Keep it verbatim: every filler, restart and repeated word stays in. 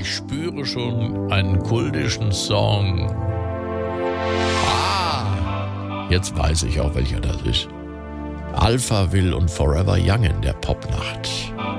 ich spüre schon einen kultischen Song. Ah, jetzt weiß ich auch, welcher das ist. Alphaville und Forever Young in der Popnacht.